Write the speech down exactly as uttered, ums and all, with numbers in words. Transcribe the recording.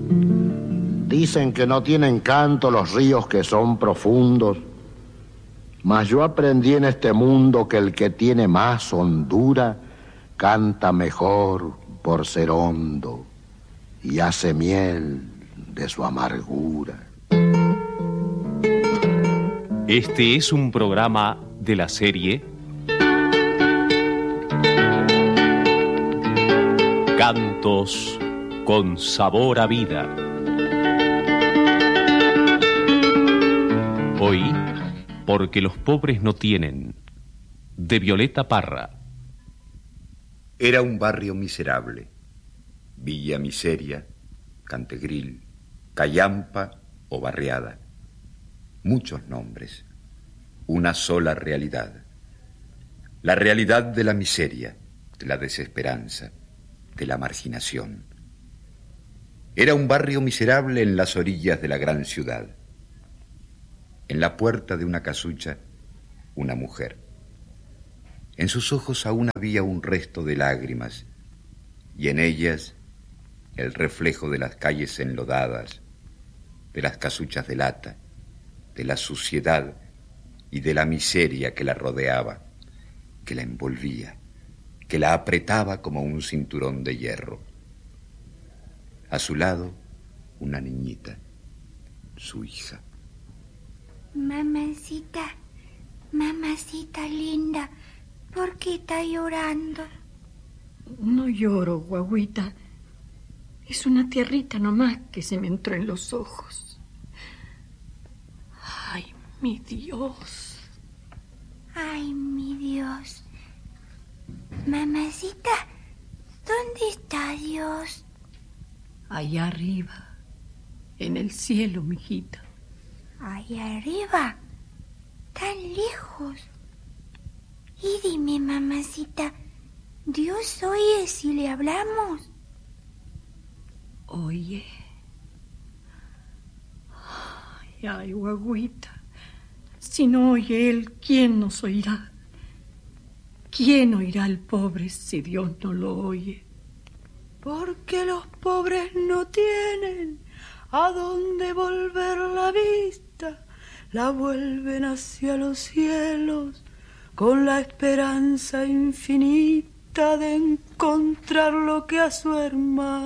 Dicen que no tienen canto los ríos que son profundos, mas yo aprendí en este mundo que el que tiene más hondura canta mejor por ser hondo y hace miel de su amargura. Este es un programa de la serie Cantos con sabor a vida. Hoy, porque los pobres no tienen, de Violeta Parra. Era un barrio miserable. Villa Miseria, Cantegril, Callampa o Barriada. Muchos nombres, una sola realidad. La realidad de la miseria, de la desesperanza, de la marginación. Era un barrio miserable en las orillas de la gran ciudad. En la puerta de una casucha, una mujer. En sus ojos aún había un resto de lágrimas, y en ellas el reflejo de las calles enlodadas, de las casuchas de lata, de la suciedad y de la miseria que la rodeaba, que la envolvía, que la apretaba como un cinturón de hierro. A su lado, una niñita, su hija. Mamacita, mamacita linda, ¿por qué está llorando? No lloro, guagüita. Es una tierrita nomás que se me entró en los ojos. Ay, mi Dios. Ay, mi Dios. Mamacita, ¿dónde está Dios? Allá arriba, en el cielo, mijita. Allá arriba, tan lejos. Y dime, mamacita, ¿Dios oye si le hablamos? Oye. Ay, ay, guagüita. Si no oye él, ¿quién nos oirá? ¿Quién oirá al pobre si Dios no lo oye? Porque los pobres no tienen a dónde volver la vista, la vuelven hacia los cielos con la esperanza infinita de encontrar lo que a su hermano